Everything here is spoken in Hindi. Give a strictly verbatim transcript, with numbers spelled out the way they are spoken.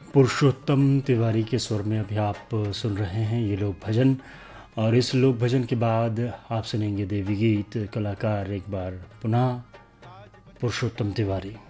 पुरुषोत्तम तिवारी के स्वर में अभी आप सुन रहे हैं ये लोक भजन। और इस लोक भजन के बाद आप सुनेंगे देवी गीत। कलाकार एक बार पुनः पुरुषोत्तम तिवारी।